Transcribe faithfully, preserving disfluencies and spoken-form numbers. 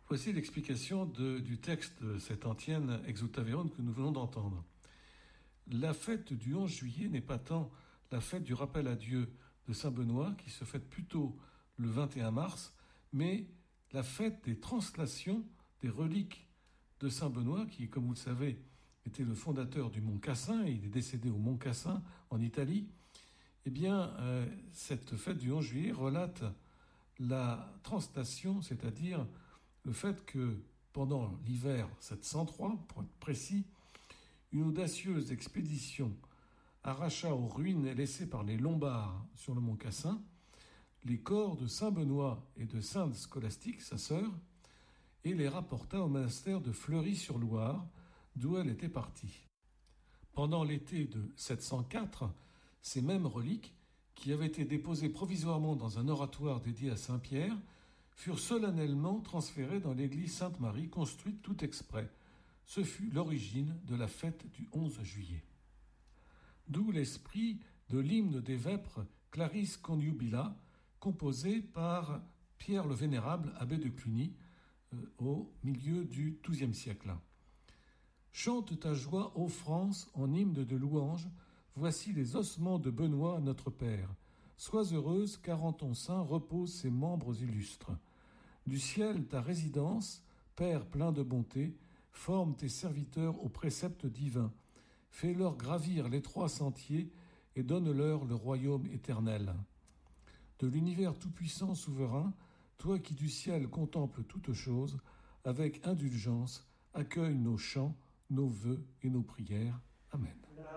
Voici l'explication de, du texte de cette antienne Exultaverum que nous venons d'entendre. La fête du onze juillet n'est pas tant la fête du rappel à Dieu de Saint Benoît, qui se fête plutôt le vingt et un mars, mais la fête des translations des reliques de Saint Benoît, qui, comme vous le savez, était le fondateur du Mont Cassin, et il est décédé au Mont Cassin, en Italie. Eh bien, euh, cette fête du onze juillet relate la translation, c'est-à-dire le fait que pendant l'hiver sept cent trois, pour être précis, une audacieuse expédition arracha aux ruines laissées par les Lombards sur le mont Cassin les corps de Saint Benoît et de Sainte Scolastique, sa sœur, et les rapporta au monastère de Fleury-sur-Loire, d'où elle était partie. Pendant l'été de sept cent quatre, ces mêmes reliques, qui avaient été déposées provisoirement dans un oratoire dédié à Saint-Pierre, furent solennellement transférées dans l'église Sainte-Marie, construite tout exprès. Ce fut l'origine de la fête du onze juillet. D'où l'esprit de l'hymne des Vêpres Claris Conjubila, composé par Pierre le Vénérable, abbé de Cluny, euh, au milieu du douzième siècle. Chante ta joie, ô France, en hymne de louange, voici les ossements de Benoît, notre Père. Sois heureuse, car en ton sein reposent ses membres illustres. Du ciel ta résidence, Père plein de bonté, forme tes serviteurs aux préceptes divins. Fais-leur gravir l'étroit sentier et donne-leur le royaume éternel. De l'univers tout-puissant souverain, toi qui du ciel contemples toutes choses, avec indulgence, accueille nos chants, nos vœux et nos prières. Amen.